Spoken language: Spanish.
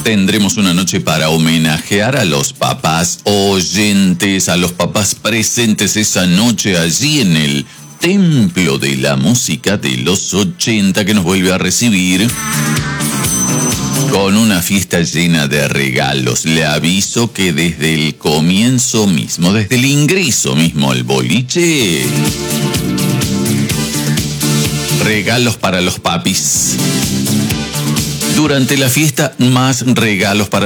Tendremos una noche para homenajear a los papás oyentes, a los papás presentes esa noche allí en el Templo de la Música de los 80, que nos vuelve a recibir con una fiesta llena de regalos. Le aviso que desde el comienzo mismo, desde el ingreso mismo al boliche, regalos para los papis. Durante la fiesta, más regalos para